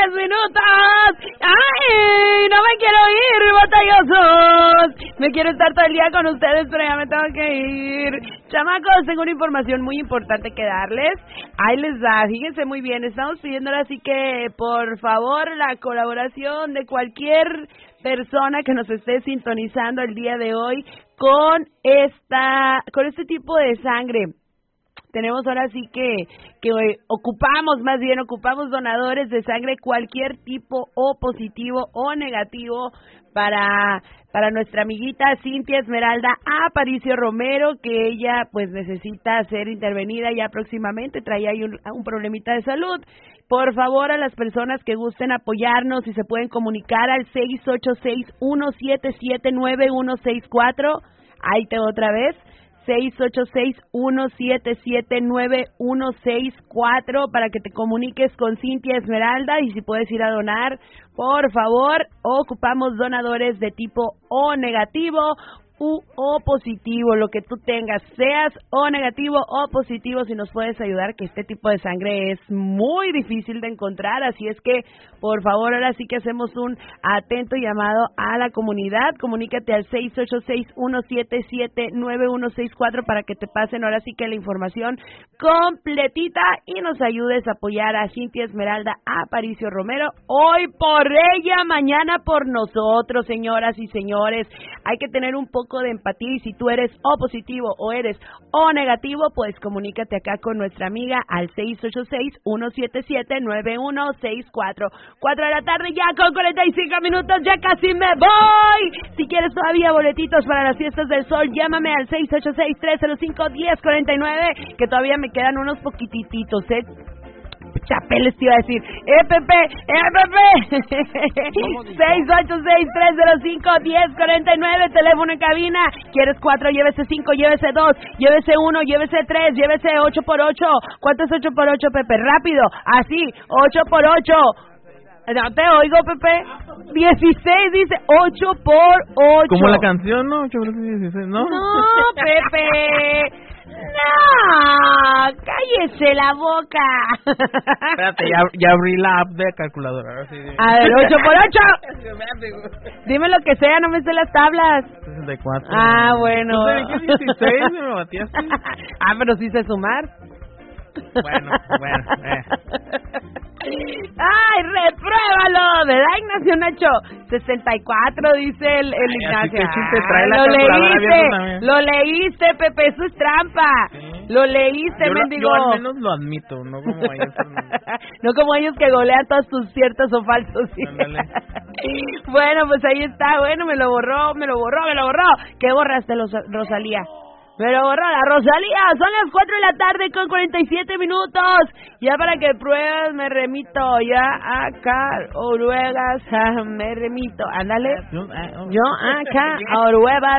10 minutos. ¡Ay! No me quiero ir, batallosos. Me quiero estar todo el día con ustedes, pero ya me tengo que ir. Chamacos, tengo una información muy importante que darles. Ahí les da, fíjense muy bien, estamos pidiéndole así que, por favor, la colaboración de cualquier persona que nos esté sintonizando el día de hoy con este tipo de sangre. Tenemos ahora sí que ocupamos donadores de sangre, cualquier tipo, o positivo o negativo, para nuestra amiguita Cintia Esmeralda Aparicio Romero, que ella pues necesita ser intervenida ya próximamente, trae ahí un problemita de salud. Por favor, a las personas que gusten apoyarnos, si se pueden comunicar al 686-177-9164, ahí te otra vez, 686-177-9164 para que te comuniques con Cintia Esmeralda, y si puedes ir a donar, por favor, ocupamos donadores de tipo O negativo o positivo, lo que tú tengas, seas O negativo o positivo, si nos puedes ayudar, que este tipo de sangre es muy difícil de encontrar, así es que, por favor, ahora sí que hacemos un atento llamado a la comunidad. Comunícate al 686-177-9164 para que te pasen ahora sí que la información completita y nos ayudes a apoyar a Cintia Esmeralda Aparicio Romero, hoy por ella, mañana por nosotros, señoras y señores. Hay que tener un poco de empatía, y si tú eres O positivo o eres O negativo, pues comunícate acá con nuestra amiga al 686-177-9164. 4 de la tarde ya con 45 minutos, ya casi me voy. Si quieres todavía boletitos para las fiestas del sol, llámame al 686-305-1049, que todavía me quedan unos poquititos, chapeles te iba a decir. Pepe 686-305-1049, teléfono en cabina. ¿Quieres 4? Llévese 5, llévese 2, llévese 1, llévese 3, llévese 8x8. ¿Cuánto es 8x8, Pepe? Rápido, así, 8x8. No te oigo, Pepe. 16, dice 8x8. Como la canción, ¿no? 8 por 16, ¿no? No, Pepe. No, cállese la boca. Espérate, ya abrí la app de calculadora. Sí. A ver, 8x8. Dime lo que sea, no me sé las tablas. 64. Ah, bueno. ¿Tú te dije 16? ¿Me bateaste? Ah, pero sí sé sumar. Bueno. ¡Ay, repruébalo! ¿Verdad, Ignacio Nacho? 64, dice el Ignacio. Lo leíste, Pepe, eso es trampa. Sí. Lo leíste, mendigo. Yo al menos lo admito, no como ellos. No como ellos que golean todos tus ciertos o falsos. ¿Sí? Bueno, pues ahí está. Bueno, me lo borró. ¿Qué borraste, Rosalía? Pero borró la Rosalía. Son las 4 de la tarde con 47 minutos. Ya para que pruebes me remito. Ya acá, Oruegas, me remito. Ándale. Yo acá, Oruegas.